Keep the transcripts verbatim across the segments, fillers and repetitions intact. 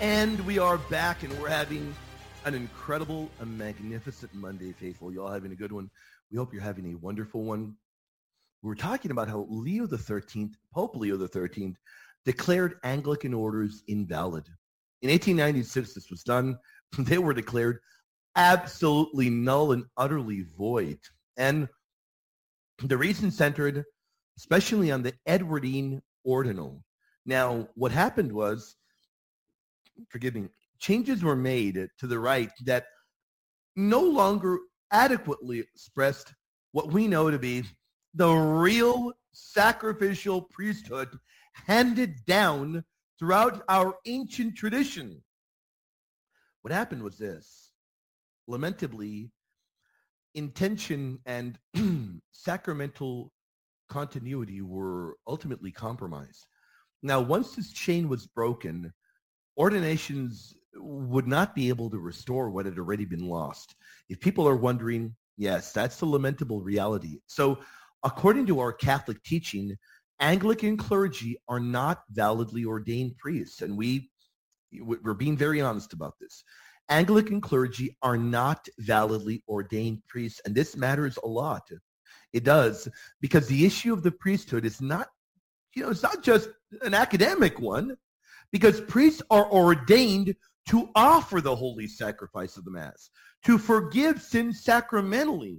And we are back, and we're having an incredible, a magnificent Monday, faithful. You all having a good one. We hope you're having a wonderful one. We're talking about how Leo the thirteenth, Pope Leo the thirteenth, declared Anglican orders invalid. In eighteen ninety-six, this was done. They were declared absolutely null and utterly void. And the reason centered especially on the Edwardine Ordinal. Now, what happened was, forgive me, changes were made to the rite that no longer adequately expressed what we know to be the real sacrificial priesthood handed down throughout our ancient tradition. What happened was this. Lamentably, intention and sacramental continuity were ultimately compromised. Now, once this chain was broken, ordinations would not be able to restore what had already been lost. If people are wondering, yes, that's the lamentable reality. So according to our Catholic teaching, Anglican clergy are not validly ordained priests. And we, we're being very honest about this. Anglican clergy are not validly ordained priests. And this matters a lot. It does, because the issue of the priesthood is not, you know, it's not just an academic one, because priests are ordained to offer the holy sacrifice of the Mass, to forgive sins sacramentally,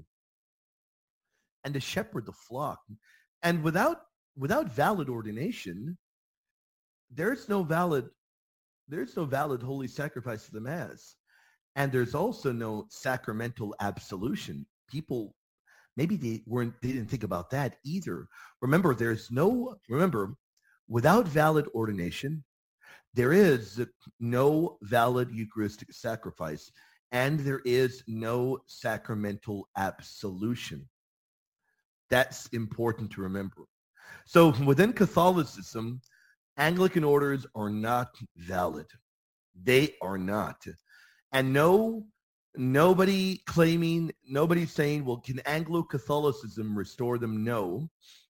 and to shepherd the flock. And without without valid ordination, there's no valid there's no valid holy sacrifice of the Mass. And there's also no sacramental absolution. People, maybe they weren't they didn't think about that either. Remember, there's no remember, without valid ordination, there is no valid Eucharistic sacrifice, and there is no sacramental absolution. That's important to remember. So within Catholicism, Anglican orders are not valid. They are not. And no, nobody claiming, nobody saying, well, can Anglo-Catholicism restore them? No.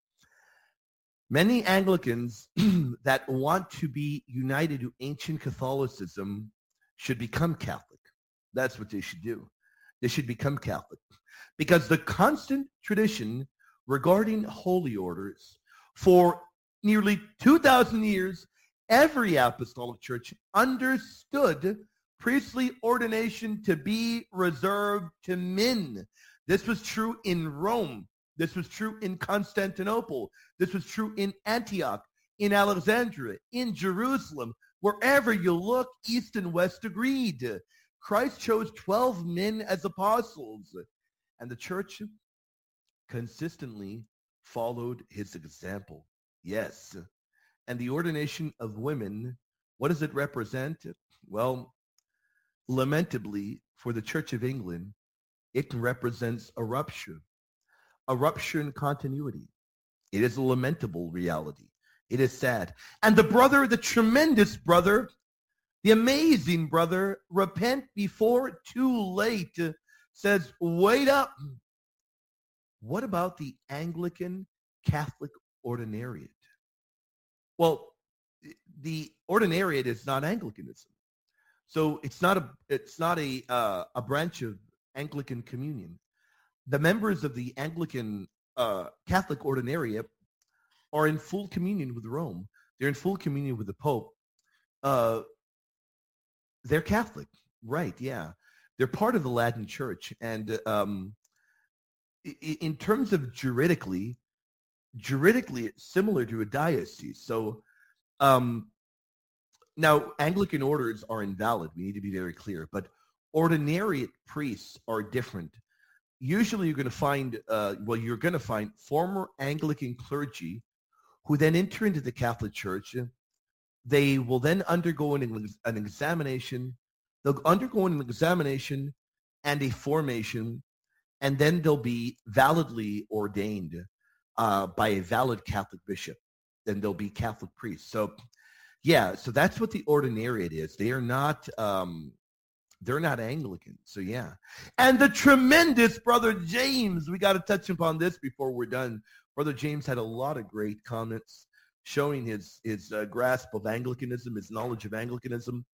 Many Anglicans that want to be united to ancient Catholicism should become Catholic. That's what they should do. They should become Catholic. Because the constant tradition regarding holy orders for nearly two thousand years, every apostolic church understood priestly ordination to be reserved to men. This was true in Rome. This was true in Constantinople. This was true in Antioch, in Alexandria, in Jerusalem. Wherever you look, East and West agreed. Christ chose twelve men as apostles, and the church consistently followed his example. Yes. And the ordination of women, what does it represent? Well, lamentably, for the Church of England, it represents a rupture. A rupture in continuity. It is a lamentable reality. It is sad. And the brother, the tremendous brother, the amazing brother, repent before too late, says, wait up. What about the Anglican Catholic ordinariate? Well, the ordinariate is not Anglicanism. So it's not a, it's not a, uh, a branch of Anglican communion. The members of the Anglican uh, Catholic ordinariate are in full communion with Rome. They're in full communion with the Pope. Uh, they're Catholic, right? Yeah, they're part of the Latin Church, and um, in terms of juridically, juridically it's similar to a diocese. So um, now Anglican orders are invalid. We need to be very clear, but ordinariate priests are different. Usually you're going to find, uh, well, you're going to find former Anglican clergy who then enter into the Catholic Church. They will then undergo an, an examination. They'll undergo an examination and a formation, and then they'll be validly ordained uh, by a valid Catholic bishop. Then they'll be Catholic priests. So, yeah, so that's what the ordinariate is. They are not... Um, They're not Anglican. So, yeah. And the tremendous Brother James, we got to touch upon this before we're done. Brother James had a lot of great comments showing his, his uh, grasp of Anglicanism, his knowledge of Anglicanism.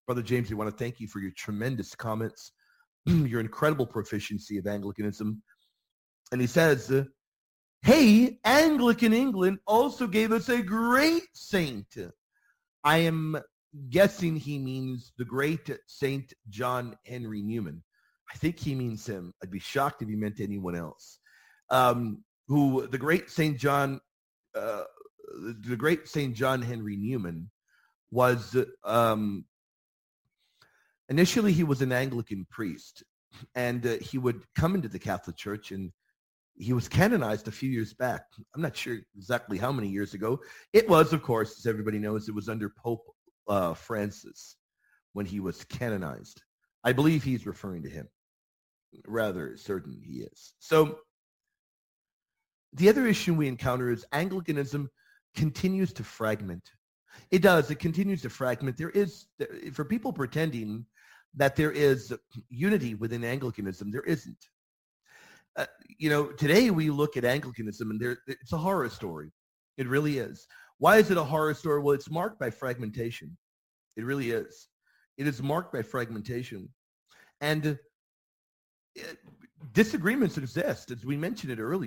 Brother James, we want to thank you for your tremendous comments, your incredible proficiency of Anglicanism. And he says, uh, hey, Anglican England also gave us a great saint. I am guessing he means the great Saint John Henry Newman. I think he means him. I'd be shocked if he meant anyone else. Um, who the great Saint John, uh, the great Saint John Henry Newman was, um, initially he was an Anglican priest, and uh, he would come into the Catholic Church, and he was canonized a few years back. I'm not sure exactly how many years ago. It was, of course, as everybody knows, it was under Pope uh, Francis when he was canonized. I believe he's referring to him. Rather certain he is. So the other issue we encounter is Anglicanism continues to fragment. It does. It continues to fragment. There is, for people pretending that there is unity within Anglicanism, there isn't. Uh, you know, today we look at Anglicanism and there, it's a horror story. It really is. Why is it a horror story? Well, it's marked by fragmentation. It really is. It is marked by fragmentation. And uh, disagreements exist, as we mentioned it earlier.